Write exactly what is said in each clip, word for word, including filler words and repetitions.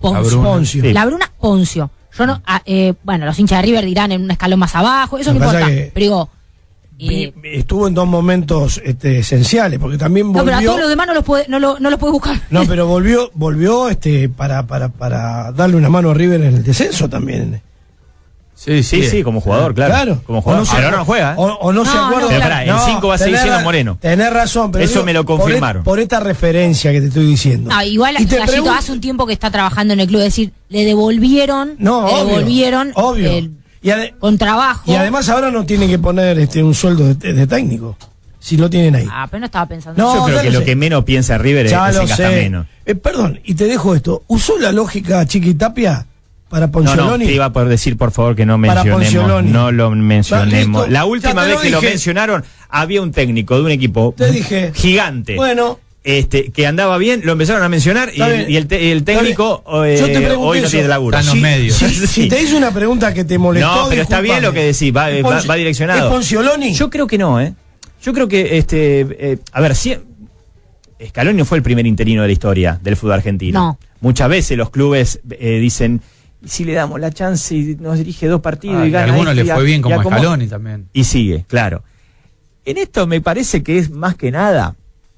Poncio. Poncio. Sí. La Bruna, Poncio. Yo no, ah, eh, bueno, los hinchas de River dirán en un escalón más abajo, eso no importa. Que, pero digo, eh, estuvo en dos momentos este, esenciales, porque también volvió. No, pero a todos los demás no los puede, no lo, no los puede buscar. No, pero volvió, volvió este, para, para, para darle una mano a River en el descenso también. Sí, sí, sí, sí, como jugador, claro. claro. Como jugador. Ahora no, no juega. ¿eh? O, o no, no se acuerda. Pero pará, el cinco va a seguir siendo Moreno. Tenés razón, pero. Eso digo, me lo confirmaron. Por, por esta referencia que te estoy diciendo. No, igual Gallito pregunto... hace un tiempo que está trabajando en el club, es decir, le devolvieron. No, le obvio, devolvieron. Obvio. El, y ade- con trabajo. Y además ahora no tiene que poner este un sueldo de, de técnico. Si lo tienen ahí. Ah, pero no estaba pensando. No, yo creo que lo sé. que menos piensa River ya es en gastar menos. Eh, perdón, y te dejo esto. ¿Usó la lógica Chiqui Tapia para Poncioloni? No, no, te iba a poder decir, por favor, que no mencionemos. No lo mencionemos. La última vez lo que dije. Lo mencionaron, había un técnico de un equipo te dije. gigante. Bueno. Este, que andaba bien, lo empezaron a mencionar y, y el, te, el técnico eh, Yo te hoy no eso. tiene laburo. Está en los medios. Si, si, si te hice una pregunta que te molestó, no, pero está bien lo que decís, va, va, va direccionado. ¿Es Poncioloni? Yo creo que no, ¿eh? Yo creo que, este, eh, a ver, si Scaloni no fue el primer interino de la historia del fútbol argentino. No. Muchas veces los clubes eh, dicen, si le damos la chance y nos dirige dos partidos ah, y gana. A algunos este, le fue y, bien como a Scaloni como, también. Y sigue, claro. En esto me parece que es más que nada,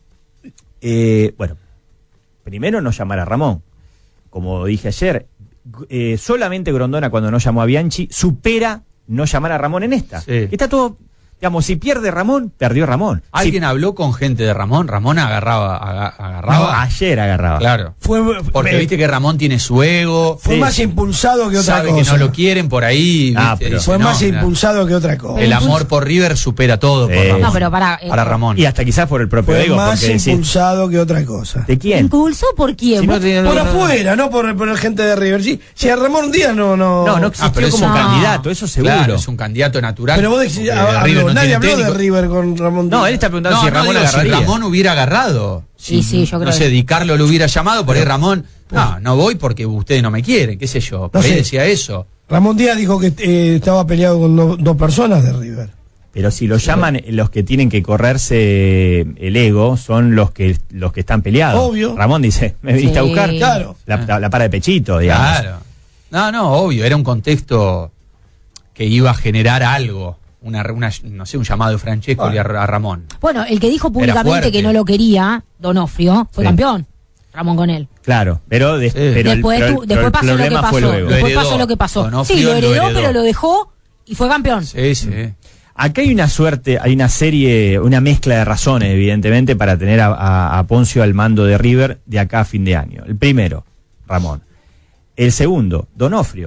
eh, bueno, primero no llamar a Ramón. Como dije ayer, eh, solamente Grondona cuando no llamó a Bianchi supera no llamar a Ramón en esta. Sí. Que está todo... Digamos, si pierde Ramón, perdió Ramón. ¿Alguien si... habló con gente de Ramón? Ramón agarraba, agarraba. No, ayer agarraba. Claro. Fue, porque me... viste que Ramón tiene su ego. Fue sí. más impulsado que otra sabe cosa. Sabe que no lo quieren por ahí. Ah, ¿viste? pero... Fue no, más no, impulsado que otra cosa. El amor por River supera todo por eh, Ramón. No, pero para, eh, para Ramón. Y hasta quizás por el propio Fue ego. más porque impulsado decís, que otra cosa. ¿De quién? ¿Impulsó por quién? Si no te, por no, afuera, no por, por la gente de River. Sí, si a Ramón Díaz no... No, no, no existió ah, pero como no. candidato, eso seguro. Claro, es un candidato natural. Pero vos decís, habló, no nadie habló técnico. de River con Ramón Díaz. No, él está preguntando no, si Ramón no, agarraría. Si Ramón hubiera agarrado. Sí, sí, sí, yo creo. No sé, que... Di Carlo lo hubiera llamado, por ahí Ramón, no, no voy porque ustedes no me quieren, qué sé yo. Por no ahí sé. decía eso. Ramón Díaz dijo que eh, estaba peleado con no, dos personas de River. Pero si lo llaman, los que tienen que correrse el ego son los que los que están peleados. Obvio. Ramón dice, ¿me viniste sí. a buscar? Claro. La, la, la para de pechito, digamos. Claro. No, no, obvio, era un contexto que iba a generar algo. Una, una, no sé, un llamado de Francesco ah. a, a Ramón. Bueno, el que dijo públicamente que no lo quería, Donofrio, fue sí. campeón. Ramón con él. Claro, pero, de, sí. pero después, el, tu, pero después el pasó lo que pasó. Lo después heredó. pasó lo que pasó. Donofrio sí, lo heredó, lo heredó, pero lo dejó y fue campeón. Sí, sí. Acá hay una suerte, hay una serie, una mezcla de razones, evidentemente, para tener a, a, a Poncio al mando de River de acá a fin de año. El primero, Ramón. El segundo, Donofrio.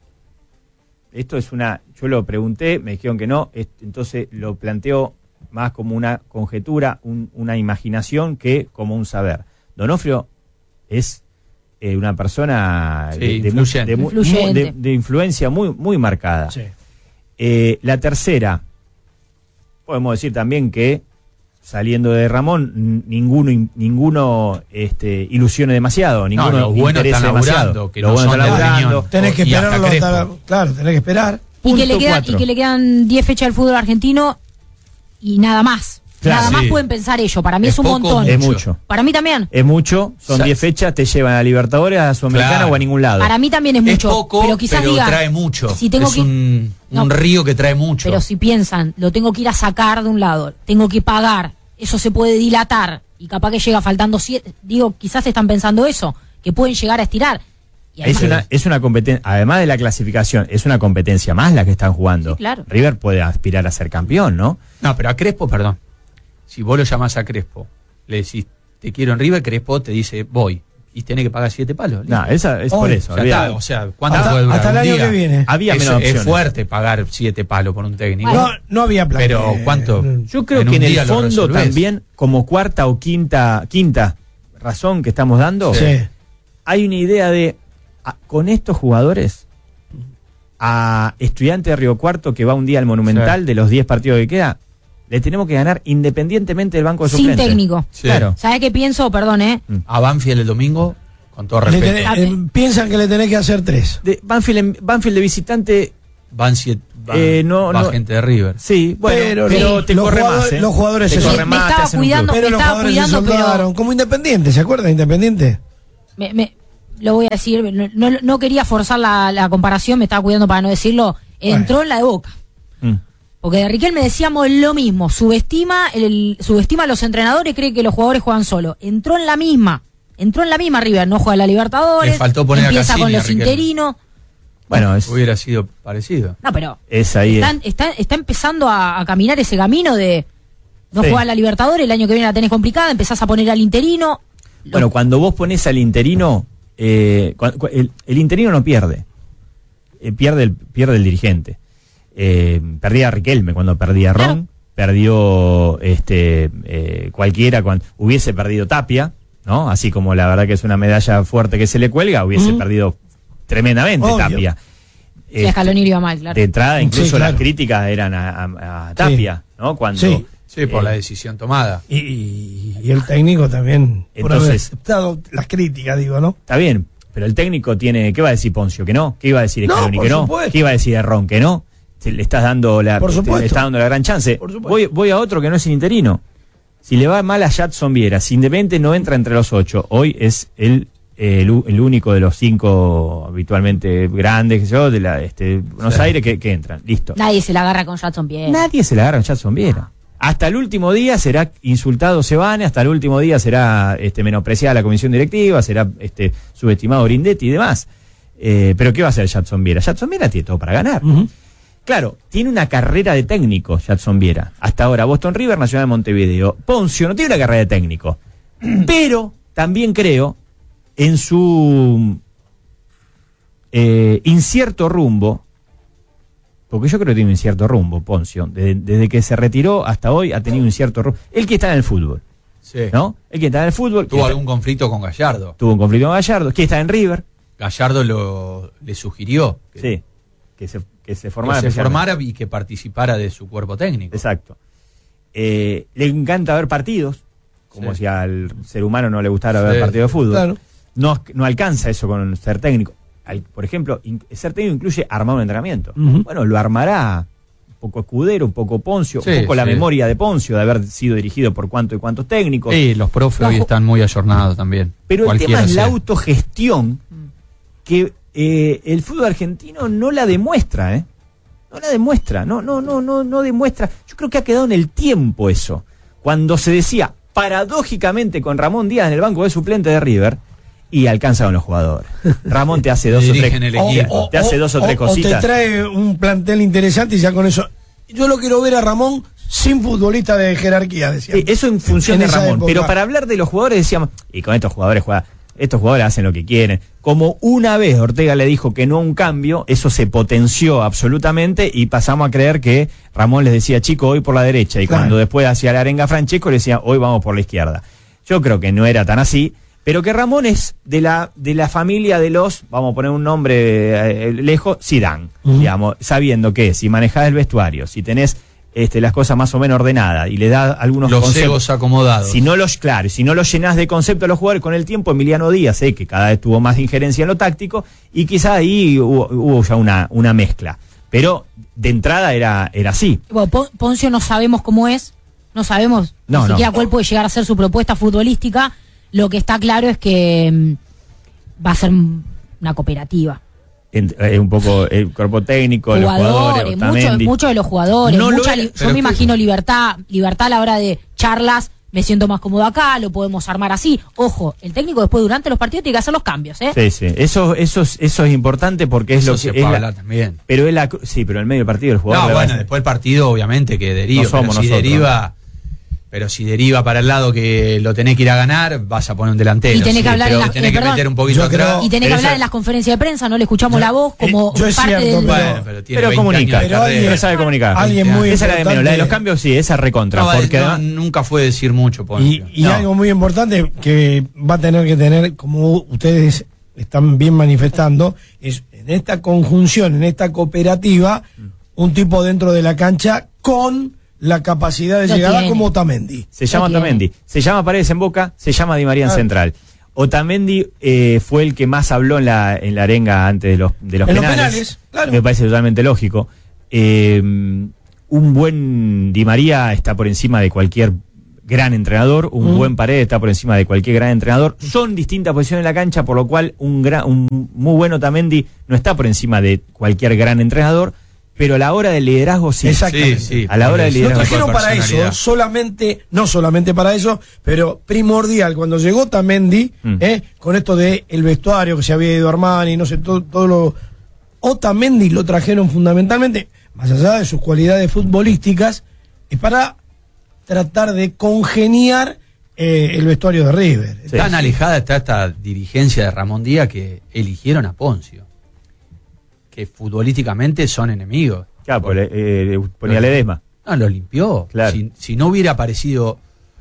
Esto es una, yo lo pregunté, me dijeron que no, entonces lo planteo más como una conjetura, un, una imaginación que como un saber. Donofrio es eh, una persona sí, de, de, influyente. de, influyente. de, de influencia muy, muy marcada. Sí. Eh, la tercera, podemos decir también que saliendo de Ramón, ninguno ninguno este, ilusione demasiado, ninguno no, los buenos interese están demasiado. Que los no buenos son están laburando. Tenés que esperarlo hasta la, claro, tenés que esperar. Y que, le queda, y que le quedan diez fechas al fútbol argentino y nada más. Claro, nada sí. más pueden pensar ello. Para mí es, es un poco, montón. Es mucho. Para mí también. Es mucho. Son diez fechas, te llevan a Libertadores, a Sudamericana claro. o a ningún lado. Para mí también es mucho. Es poco, pero quizás pero diga, trae mucho. Si tengo es que, un, no, un río que trae mucho. Pero si piensan, lo tengo que ir a sacar de un lado, tengo que pagar, eso se puede dilatar y capaz que llega faltando siete. Digo, quizás están pensando eso, que pueden llegar a estirar. Y además, es una, es una competencia, además de la clasificación, es una competencia más la que están jugando. Sí, claro. River puede aspirar a ser campeón, ¿no? No, pero a Crespo, perdón. Si vos lo llamás a Crespo, le decís, te quiero en River, Crespo te dice, voy. Y tiene que pagar siete palos. No, esa es oh, por eso. Está, o sea, ¿cuánto hasta, puede durar hasta el un año día? que viene. Había es, menos opciones. Es fuerte pagar siete palos por un técnico. No, no había plan. Pero ¿cuánto? Yo creo en que en el fondo también, como cuarta o quinta, quinta razón que estamos dando, sí. hay una idea de, a, con estos jugadores, a Estudiante de Río Cuarto, que va un día al Monumental, sí. de los diez partidos que queda, le tenemos que ganar independientemente del banco de suplentes. Sin técnico. Sí. Claro. ¿Sabes qué pienso? Perdón, ¿eh? A Banfield el domingo, con todo respeto. Tenés, eh, piensan que le tenés que hacer tres. De Banfield, Banfield de visitante... Van siete... Va, eh, no, va no, gente de River. Sí, bueno, pero, pero sí, te los corre jugadores, más, ¿eh? Los jugadores te se corre me más, estaba te cuidando, pero me los estaba jugadores cuidando, se soldaron, pero... como Independiente, ¿se acuerdan de Independiente? Me, me, lo voy a decir, no, no, no quería forzar la, la comparación, me estaba cuidando para no decirlo, entró bueno. en la de Boca. Mm. Porque de Riquelme decíamos lo mismo, subestima, el, subestima a los entrenadores, cree que los jugadores juegan solo. Entró en la misma, entró en la misma River, no juega a la Libertadores, le faltó poner empieza a Cassini, con los a interinos. Bueno, es, hubiera sido parecido. No, pero es ahí está, es. está, está empezando a, a caminar ese camino de no sí. jugar a la Libertadores, el año que viene la tenés complicada, empezás a poner al interino. Bueno, lo... cuando vos pones al interino, eh, el, el interino no pierde, eh, pierde, el, pierde el dirigente. Eh, perdía a Riquelme cuando perdía a Ron, claro. perdió este eh, cualquiera cuando hubiese perdido Tapia, ¿no? Así como la verdad que es una medalla fuerte que se le cuelga, hubiese uh-huh. perdido tremendamente Obvio. Tapia. Sí, este, Scaloni iba mal, claro. De entrada, incluso sí, claro. las críticas eran a, a, a Tapia, sí. ¿no? Cuando sí. Sí, por eh, la decisión tomada. Y, y, y el técnico también, entonces, por haber aceptado las críticas, digo, ¿no? Está bien, pero el técnico tiene, ¿qué va a decir Poncio? Que no, ¿qué iba a decir Scaloni? No, que no, supuesto. ¿qué iba a decir Errón? Que no. Se le estás dando la, por te, le estás dando la gran chance. Voy, voy a otro que no es el interino. Si le va mal a Jadson Viera, si Independiente no entra entre los ocho, hoy es el, eh, el, el único de los cinco habitualmente grandes, que yo, de la este, Buenos sí. Aires que, que entran. Listo. Nadie se la agarra con Jadson Viera. Nadie se la agarra con Jadson Viera. Hasta el último día será insultado Sebane, hasta el último día será este, menospreciada la comisión directiva, será este, subestimado Grindetti y demás. Eh, pero ¿qué va a hacer Jadson Viera? Jadson Viera tiene todo para ganar. Uh-huh. Claro, tiene una carrera de técnico Jadson Viera. Hasta ahora, Boston River, Nacional de Montevideo. Poncio no tiene una carrera de técnico. Pero también creo en su eh, incierto rumbo, porque yo creo que tiene un incierto rumbo, Poncio. Desde, desde que se retiró hasta hoy ha tenido un incierto rumbo. El que está en el fútbol. Sí. ¿No? El que está en el fútbol. Tuvo algún está, conflicto con Gallardo. Tuvo un conflicto con Gallardo. Que está en River. Gallardo lo, le sugirió. Que, sí. Que se, que se formara. Que se formara y que participara de su cuerpo técnico. Exacto. Eh, le encanta ver partidos, como sí. si al ser humano no le gustara sí. ver partidos de fútbol. Claro. No, no alcanza eso con ser técnico. Al, por ejemplo, in, ser técnico incluye armar un entrenamiento. Uh-huh. Bueno, lo armará un poco Escudero, un poco Poncio, sí, un poco sí. la memoria de Poncio de haber sido dirigido por cuánto y cuántos técnicos. Sí, los profes hoy están muy ayornados también. Pero Cualquiera el tema es sea. la autogestión que eh, el fútbol argentino no la demuestra, ¿eh? No la demuestra, no, no, no, no, no demuestra. Yo creo que ha quedado en el tiempo eso. Cuando se decía, paradójicamente, con Ramón Díaz en el banco de suplente de River, y alcanza con los jugadores. Ramón te hace dos o tres, o, te hace dos o, o tres cositas. O te trae un plantel interesante y ya con eso. Yo lo quiero ver a Ramón sin futbolista de jerarquía, decía. Sí, eso en función en de Ramón. Época. Pero para hablar de los jugadores decíamos, y con estos jugadores juega, estos jugadores hacen lo que quieren. Como una vez Ortega le dijo que no a un cambio, eso se potenció absolutamente y pasamos a creer que Ramón les decía, chico, hoy por la derecha. Y claro. cuando después hacía la arenga Francesco le decía, hoy vamos por la izquierda. Yo creo que no era tan así. Pero que Ramón es de la de la familia de los, vamos a poner un nombre eh, lejos, Zidane, uh-huh. digamos, sabiendo que si manejás el vestuario, si tenés este, las cosas más o menos ordenadas y le das algunos los conceptos, egos acomodados. Si no los, claro, si no los llenás de conceptos a los jugadores con el tiempo, Emiliano Díaz, eh, que cada vez tuvo más injerencia en lo táctico, y quizá ahí hubo, hubo ya una, una mezcla. Pero de entrada era, era así. Bueno, Poncio no sabemos cómo es, no sabemos no, ni siquiera no. cuál puede llegar a ser su propuesta futbolística. Lo que está claro es que mm, va a ser una cooperativa. En, eh, un poco el cuerpo técnico, jugadores, los jugadores, muchos mucho de los jugadores. No mucha, es, yo me imagino libertad, libertad a la hora de charlas. Me siento más cómodo acá, lo podemos armar así. Ojo, el técnico después durante los partidos tiene que hacer los cambios, ¿eh? Sí, sí. Eso, eso, eso es importante porque es eso lo se que puede es hablar la, también. Pero es la, sí, pero en medio del partido el jugador. No, bueno, después el partido obviamente que deriva. No somos pero si nosotros. deriva. Pero si deriva para el lado que lo tenés que ir a ganar, vas a poner un delantero. Y tenés sí, que hablar en la, tenés eh, que perdón, meter un poquito atrás. Y tenés que hablar en las conferencias de prensa, no le escuchamos yo, la voz como eh, parte cierto, del... Bueno, pero tiene pero comunica, pero alguien, sabe comunicar. Alguien muy esa es la de menos, la de los cambios sí, esa recontra. No, porque no, nunca fue decir mucho. Y, y no. algo muy importante que va a tener que tener, como ustedes están bien manifestando, es en esta conjunción, en esta cooperativa, un tipo dentro de la cancha con la capacidad de Lo llegada tiene. como Otamendi. Se llama Lo tiene. Otamendi, se llama Paredes en Boca, se llama Di María en Ah. Central. Otamendi eh, fue el que más habló en la en la arenga antes de los de los En penales. los penales, claro. Me parece totalmente lógico. Eh, un buen Di María está por encima de cualquier gran entrenador, un Mm. buen Paredes está por encima de cualquier gran entrenador. Son distintas posiciones en la cancha, por lo cual un, gran, un muy buen Otamendi no está por encima de cualquier gran entrenador, pero a la hora del liderazgo sí. Exactamente. Sí, sí, A la hora del Lo liderazgo. trajeron para eso, personalidad. solamente, no solamente para eso, pero primordial. Cuando llegó Otamendi, Mm. eh, con esto de el vestuario que se había ido Armani, no sé, todo, todo lo. Otamendi lo trajeron fundamentalmente, más allá de sus cualidades futbolísticas, es para tratar de congeniar eh, el vestuario de River. Sí. Tan alejada está esta dirigencia de Ramón Díaz que eligieron a Poncio, que futbolísticamente son enemigos. Claro, pues, eh, le ponía Ledesma. No, lo limpió. Claro. Si, si no hubiera aparecido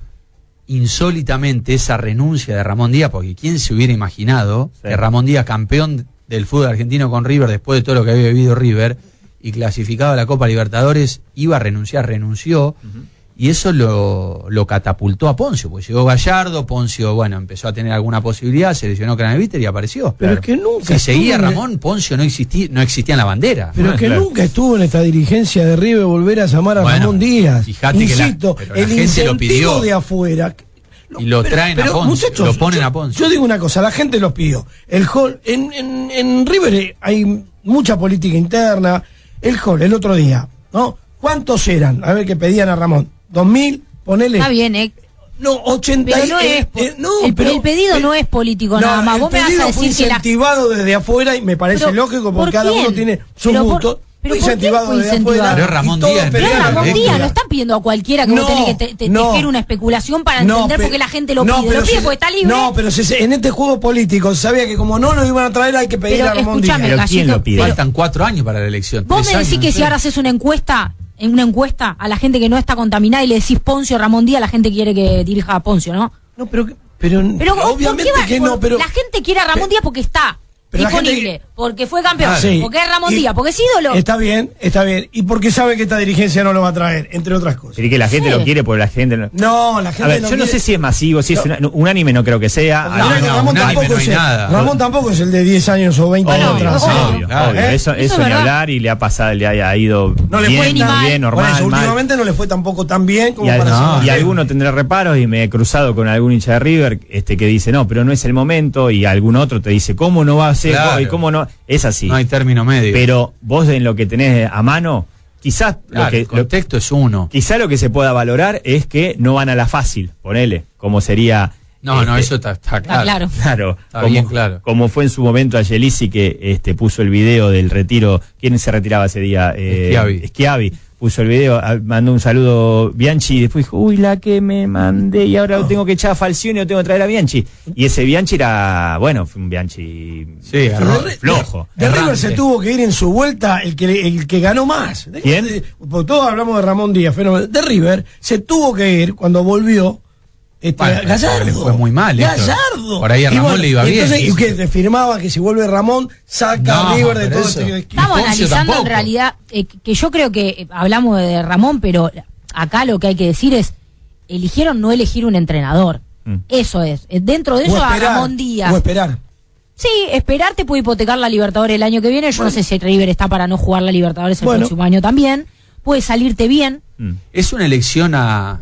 insólitamente esa renuncia de Ramón Díaz, porque ¿quién se hubiera imaginado Sí. que Ramón Díaz, campeón del fútbol argentino con River, después de todo lo que había vivido River, y clasificado a la Copa Libertadores, iba a renunciar? Renunció, uh-huh. y eso lo, lo catapultó a Poncio, pues llegó Gallardo, Poncio, bueno, empezó a tener alguna posibilidad, se lesionó Craneviter y apareció. Pero Claro. es que nunca. Si seguía estuvo en- Ramón, Poncio no existía, no existía en la bandera. Pero Ah, es que claro. nunca estuvo en esta dirigencia de River volver a llamar a Bueno, Ramón Díaz. fíjate que la- Insisto, pero la el gente lo incentivo pidió. de afuera. Y lo traen a Poncio, lo ponen yo, a Poncio. Yo digo una cosa, la gente los pidió. El hall, en, en, en River hay mucha política interna. El hall, el otro día, ¿no? ¿Cuántos eran? A ver, que pedían a Ramón. ¿Dos mil? Ponele. Está bien, eh. No, ochenta Pero y- no eh, es po- eh, no, el, pero- el pedido eh, no es político no, nada más. el Vos me vas pedido a fue decir que la... incentivado desde afuera y me parece Pero, lógico porque ¿por cada quién? uno tiene sus Pero por- gustos. pero Fue ¿por qué incentivado fue desde incentivado? afuera. Pero es Ramón y todos Díaz, Pero pedían Ramón la Díaz, lectura. no están pidiendo a cualquiera que No, vos tenés que te, te, no. tejer una especulación para No, entender pe- por qué la gente lo no, pide. pero Lo pide se- porque está libre. No, pero se- se- en este juego político se sabía que como no lo iban a traer hay que pedir Pero a Ramón escúchame, Díaz. Pero ¿quién Gallito, lo pide? pero- Faltan cuatro años para la elección. Vos tres me decís años, que no si sé. ahora haces una encuesta, en una encuesta a la gente que no está contaminada y le decís Poncio, Ramón Díaz, la gente quiere que dirija a Poncio, ¿no? No, pero, pero, Pero ¿por obviamente qué va- que por- no, pero la gente quiere a Ramón Díaz porque está pero la disponible, gente- porque fue campeón, Ah, sí. porque es Ramón Y- Díaz, porque es ídolo. Está bien, está bien. Y porque sabe que esta dirigencia no lo va a traer, entre otras cosas. Pero que la gente Sí. lo quiere porque la gente no... No, la gente A ver, no yo no quiere- sé si es masivo, si es No. una- unánime, no creo que sea. Porque No, mirá Ah, que no, Ramón, unánime tampoco no hay es el, nada. Ramón tampoco es el de diez años o veinte años Obvio, atrás. obvio, ¿eh? obvio. ¿Eh? Eso, Eso eso es ni verdad. hablar y le ha pasado, le ha, ha ido No le bien, fue ni mal. bien, Por normal, eso, mal. últimamente no le fue tampoco tan bien como Y, al- para no, ser- y alguno tendrá reparos y me he cruzado con algún hincha de River este que dice no, pero no es el momento, y algún otro te dice cómo no va a ser, Claro. y cómo no, es así. No hay término medio. Pero vos en lo que tenés a mano, quizás Claro, lo que el lo, contexto es uno. quizá lo que se pueda valorar es que no van a la fácil, ponele, como sería. No, no, este, eso está, está claro. claro. Claro, Está como, bien claro. como fue en su momento a Yelisi que este, puso el video del retiro. ¿Quién se retiraba ese día? Eh, Schiavi. Schiavi. Puso el video, a- mandó un saludo Bianchi y después dijo, uy, la que me mandé y ahora tengo que echar a Falcioni o tengo que traer a Bianchi. Y ese Bianchi era, bueno, fue un Bianchi Sí, Pero error. de, flojo. de River Errante. se tuvo que ir en su vuelta el que el que ganó más. ¿Quién? De- porque todos hablamos de Ramón Díaz, fenómeno. De River se tuvo que ir cuando volvió este, Bueno, Gallardo. le fue muy mal esto. Gallardo. Por ahí a Y Ramón le iba y bien. Entonces, ¿y qué? Te firmaba que si vuelve Ramón, saca No, a River de pero todo eso- este Estamos Poncio analizando tampoco. en realidad eh, que yo creo que eh, hablamos de Ramón, pero acá lo que hay que decir es eligieron no elegir un entrenador. Mm. Eso es. Eh, Dentro de o eso a esperar, Ramón Díaz. o esperar. Sí, esperar te puede hipotecar la Libertadores el año que viene. Yo no sé si River está para no jugar la Libertadores el Bueno. próximo año también. Puede salirte bien. Mm. Es una elección a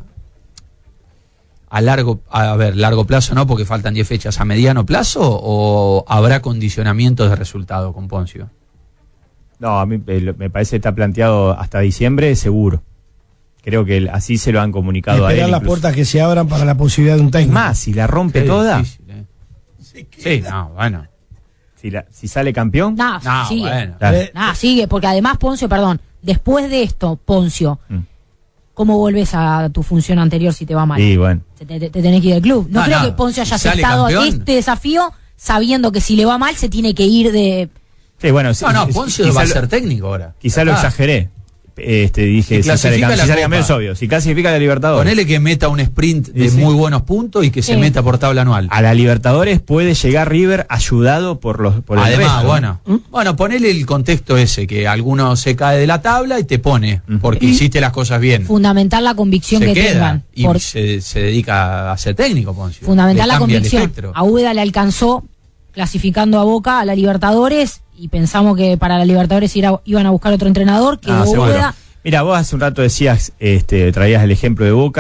a largo a ver, largo plazo no, porque faltan diez fechas. ¿A mediano plazo o habrá condicionamientos de resultado con Poncio? No, a mí eh, lo- me parece que está planteado hasta diciembre, seguro. Creo que el- así se lo han comunicado a él. Esperar las incluso. puertas que se abran para la posibilidad de un técnico. Más, si la rompe Qué toda, difícil, ¿eh? Sí, no, bueno. si, la, si sale campeón, Nada, No, sigue. bueno. claro. Eh, Nada, sigue, porque además Poncio, perdón, después de esto, Poncio, Mm. ¿cómo volves a tu función anterior si te va mal? Sí, bueno. Te, te- te tenés que ir del club. No, No, creo no, que Poncio haya si sale aceptado campeón. este desafío sabiendo que si le va mal se tiene que ir de... Sí, bueno, sí, No, no, sí, Poncio quizá va a lo- ser técnico ahora. Quizá lo Ah, exageré. Este, dije, Si si sale, clasifica cam- la si sale Copa. campeón es obvio. Si clasifica la Libertadores. Ponele que meta un sprint de Sí, sí. muy buenos puntos y que se Sí. meta por tabla anual. A la Libertadores puede llegar River ayudado por los por el Además, resto. bueno, bueno, ponele el contexto ese, que alguno se cae de la tabla y te pone, Ujú. porque Y- hiciste las cosas bien. Fundamental la convicción Se que queda tengan. y por- se, se dedica a ser técnico, Poncio. fundamental Le la cambia el convicción. espectro. A Úbeda le alcanzó clasificando a Boca a la Libertadores y pensamos que para la Libertadores ira- iban a buscar otro entrenador, que Ah, seguro. Úbeda... Mira, vos hace un rato decías, este, traías el ejemplo de Boca. Yo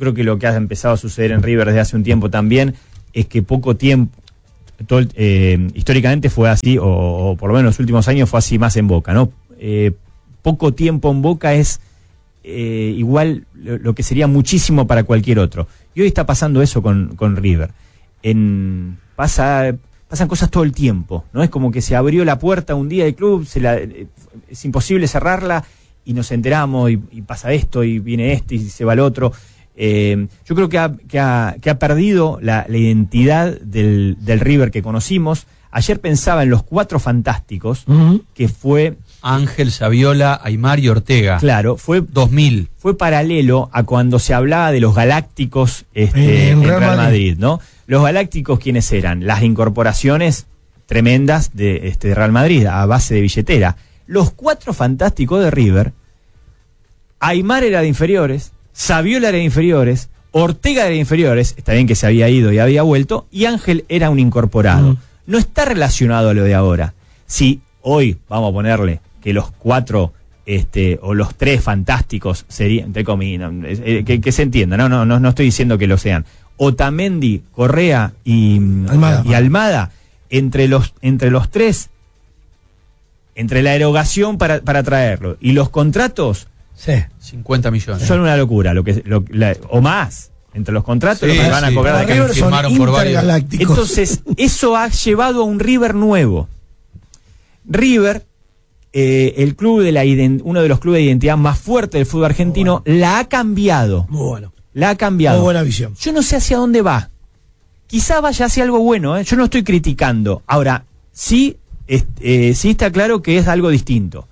creo que lo que ha empezado a suceder en River desde hace un tiempo también es que poco tiempo, todo el, eh, históricamente fue así, o, o por lo menos en los últimos años fue así más en Boca, ¿no? Eh, poco tiempo en Boca es eh, igual lo, lo que sería muchísimo para cualquier otro. Y hoy está pasando eso con, con River. En, pasa, pasan cosas todo el tiempo, ¿no? Es como que se abrió la puerta un día del club, se la, es imposible cerrarla y nos enteramos y, y pasa esto y viene este y se va el otro. Eh, yo creo que ha, que ha, que ha perdido la, la identidad del, del River que conocimos. Ayer pensaba en los cuatro fantásticos, uh-huh. que fue... Ángel, Saviola, Aymar y Ortega. Claro, fue dos mil. Fue paralelo a cuando se hablaba de los galácticos este, en, en Real, Real Madrid. Madrid, ¿no? Los galácticos, ¿quiénes eran? Las incorporaciones tremendas de este, Real Madrid, a base de billetera. Los cuatro fantásticos de River, Aymar era de inferiores, Saviola era de inferiores, Ortega era de inferiores, está bien que se había ido y había vuelto, y Ángel era un incorporado. Mm. No está relacionado a lo de ahora. Si hoy, vamos a ponerle, que los cuatro este, o los tres fantásticos serían, entre comillas, eh, que, que se entienda, no, no, no, no estoy diciendo que lo sean, Otamendi, Correa y Almada, y Almada entre los, entre los tres, entre la erogación para, para traerlo y los contratos, sí, cincuenta millones. Son una locura, lo que lo, la, o más, entre los contratos, sí, lo que van sí, a cobrar de acá firmaron por varios. Entonces, eso ha llevado a un River nuevo. River, eh, el club de la uno de los clubes de identidad más fuerte del fútbol argentino, bueno. la ha cambiado. Muy bueno. La ha cambiado. Muy buena visión. Yo no sé hacia dónde va. Quizá vaya hacia algo bueno, ¿eh? Yo no estoy criticando. Ahora, sí, es, eh, sí está claro que es algo distinto.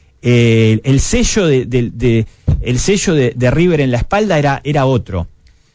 Eh, el sello de, de, de el sello de, de River en la espalda era, era otro.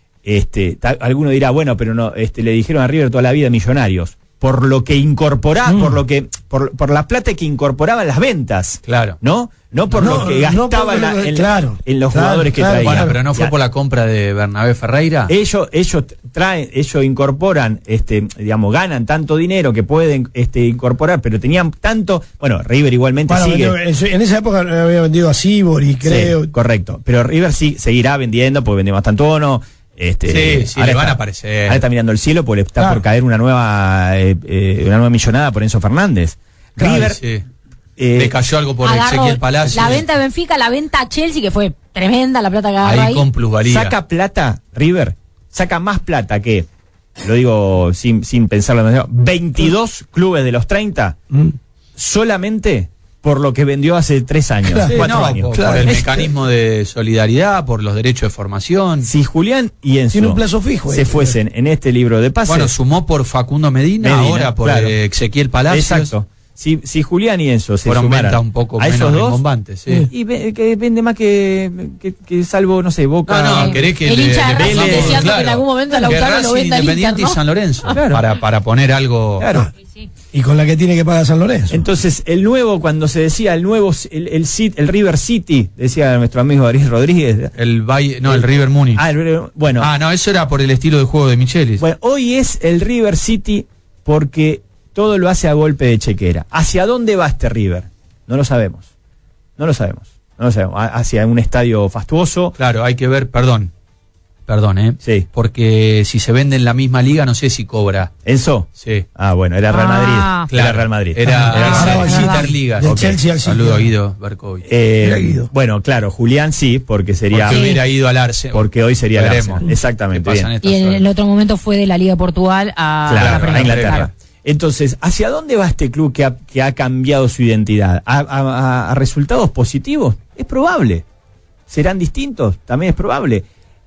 Este, ta, alguno dirá, bueno, pero no, este, le dijeron a River toda la vida millonarios. Por lo que incorporaba, mm. por lo que, por, por la plata que incorporaban las ventas. Claro. ¿No? No por no, lo que gastaba no la, en, claro, en los claro, jugadores que claro, traían. Bueno, pero no fue ya. por la compra de Bernabé Ferreira. Ellos, ellos traen, ellos incorporan, este, digamos, ganan tanto dinero que pueden, este, incorporar, pero tenían tanto, bueno, River igualmente bueno, sigue. Vendió, en esa época había vendido a Sibori, creo. Sí, correcto. Pero River sí seguirá vendiendo, porque vendió más Antono. Este, sí, sí, le van está, a aparecer. Ahora está mirando el cielo porque le está claro. por caer una nueva, eh, eh, una nueva millonada por Enzo Fernández. Claro, River. Sí. Eh, le cayó algo por Ezequiel Palacio. La venta de Benfica, la venta a Chelsea, que fue tremenda la plata que agarró ahí. Ahí con plusvalía. Saca plata, River, saca más plata que, lo digo sin, sin pensarlo demasiado, veintidós clubes de los treinta, mm. solamente por lo que vendió hace tres años, claro, cuatro no, años. Por, claro. por el Es, mecanismo de solidaridad, por los derechos de formación. Si Julián y Enzo tiene un plazo fijo, se eh, fuesen en este libro de pases. Bueno, sumó por Facundo Medina, Medina ahora por claro. eh, Ezequiel Palacios. Exacto. Si, si Julián y Enzo se fueron sumaran un poco a esos dos, sí. y ve, que vende más que, que, que salvo, no sé, Boca. No, no, querés que el le, hincha le, de Racing deseando claro, que en algún momento Lautaro lo venda al Independiente Inter, ¿no? y San Lorenzo, claro. para, para poner algo. Claro. Y con la que tiene que pagar San Lorenzo. Entonces, el nuevo, cuando se decía el nuevo, el, el, el, el River City, decía nuestro amigo Ariel Rodríguez. El Valle, no, el, el River Múnich. Ah, el, bueno. Ah, no, eso era por el estilo de juego de Michelis. Bueno, hoy es el River City porque todo lo hace a golpe de chequera. ¿Hacia dónde va este River? No lo sabemos. No lo sabemos. No lo sabemos. Hacia un estadio fastuoso. Claro, hay que ver, perdón. Perdón, ¿eh? Sí. Porque si se vende en la misma liga, no sé si cobra. ¿Enzo? Sí. Ah, bueno, era Real Madrid. Ah, claro. Era Real Madrid. Era, ah, era Interliga. De Chelsea al Saludo a Guido Berkovic. Eh, Guido. Bueno, claro, Julián sí, porque sería... Porque hubiera ido al Arsenal. Porque hoy sería el Arsenal. Exactamente. Bien. Y en el otro momento fue de la Liga de Portugal a, claro, a, a Inglaterra. Claro. Entonces, ¿hacia dónde va este club que ha, que ha cambiado su identidad? ¿A, a, ¿A resultados positivos? Es probable. ¿Serán distintos? También es probable.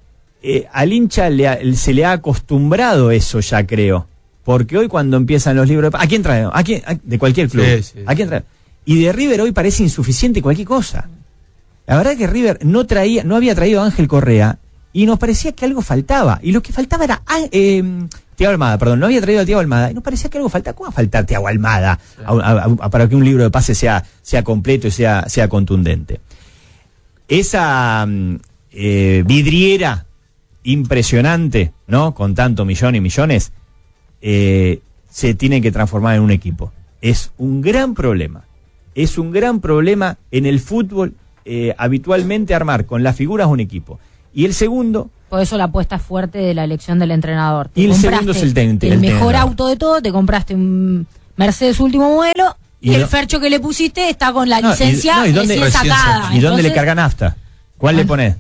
Eh, al hincha le ha, se le ha acostumbrado eso ya, creo. Porque hoy cuando empiezan los libros de... ¿A quién traen? ¿A quién? A, de cualquier club. Sí, sí. ¿A quién traen? Y de River hoy parece insuficiente cualquier cosa. La verdad que River no traía, no había traído a Ángel Correa y nos parecía que algo faltaba. Y lo que faltaba era... Eh, Thiago Almada, perdón, no había traído a Thiago Almada y nos parecía que algo faltaba. ¿Cómo va a faltar Thiago Almada sí. a, a, a, para que un libro de pases sea, sea completo y sea, sea contundente? Esa eh, vidriera impresionante, ¿no? Con tanto millón y millones, eh, se tiene que transformar en un equipo. Es un gran problema. Es un gran problema en el fútbol, eh, habitualmente armar con las figuras un equipo. Y el segundo... Por eso la apuesta es fuerte de la elección del entrenador. Te y el compraste segundo es el, ten, el el mejor tenedor. auto de todo, te compraste un Mercedes último modelo y, y el no, fercho que le pusiste está con la no, y, licencia no, ¿y dónde, recién sacada. ¿Y dónde Entonces, le carga nafta? ¿Cuál le pones?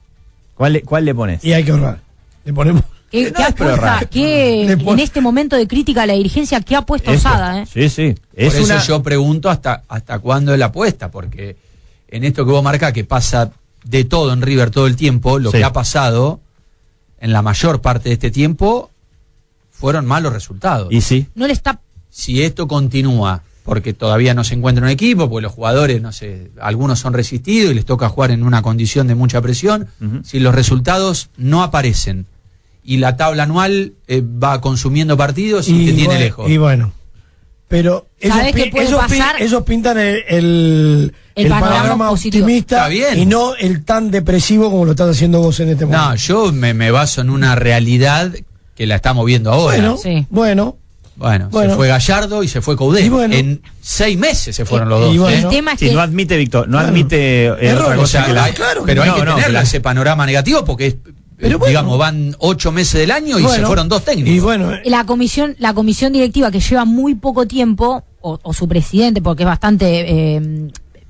¿Cuál le, ¿Cuál le pones? Y hay que ahorrar. Le ponemos... ¿Qué, No qué es pero apuesta? raro. ¿Qué, Le pon- en este momento de crítica a la dirigencia, qué apuesta Eso. osada? ¿eh? Sí, sí. Es Por eso una... yo pregunto hasta, hasta cuándo es la apuesta, porque en esto que vos marcás, que pasa de todo en River todo el tiempo, lo Sí. que ha pasado en la mayor parte de este tiempo fueron malos resultados. Y sí. No le está... Si esto continúa, porque todavía no se encuentra un equipo, porque los jugadores, no sé, algunos son resistidos y les toca jugar en una condición de mucha presión, Uh-huh. si los resultados no aparecen y la tabla anual eh, va consumiendo partidos y, te tiene bueno, lejos. Y bueno, pero esos, ¿Sabés qué pi- puede esos, pi- pasar? esos pintan el, el, El panorama positivo. optimista Está bien. y no el tan depresivo como lo estás haciendo vos en este momento. No, yo me, me baso en una realidad que la estamos viendo ahora. bueno, Sí. bueno, Bueno, Bueno. se fue Gallardo y se fue Coudet. Y bueno. En seis meses se fueron Y- los dos. y bueno. El ¿no? tema es Sí, que... no admite, Víctor, no Claro. admite eh, Error, otra o cosa sea, que la... hay- claro que pero hay no, que no, tenerlo claro. ese panorama negativo porque es, Pero eh, bueno. digamos, van ocho meses del año y bueno. se fueron dos técnicos. Y bueno, eh, la comisión la comisión directiva que lleva muy poco tiempo o, o su presidente porque es bastante eh,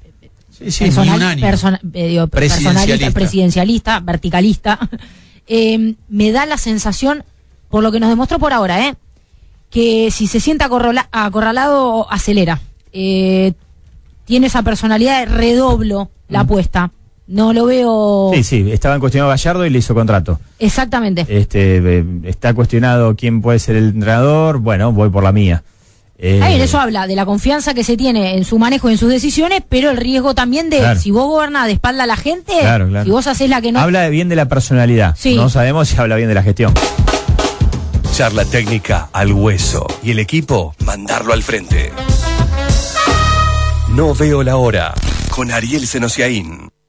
sí, sí, personal- ni un año. persona- eh, digo, Presidencialista. personalista, presidencialista, verticalista, eh, me da la sensación, por lo que nos demostró por ahora, eh, que si se siente acorrala- acorralado, acelera. Eh, tiene esa personalidad de redoblo la apuesta. No lo veo Sí, sí, estaban cuestionando a Gallardo y le hizo contrato. exactamente. Este, eh, está cuestionado quién puede ser el entrenador, bueno, voy por la mía. Eh, Ah, bien, eso habla de la confianza que se tiene en su manejo y en sus decisiones, pero el riesgo también de Claro. si vos gobernás de espalda a la gente, Claro, claro. si vos haces la que no... Habla bien de la personalidad. Sí. No sabemos si habla bien de la gestión. Charla técnica al hueso y el equipo mandarlo al frente. No veo la hora con Ariel Senosiaín.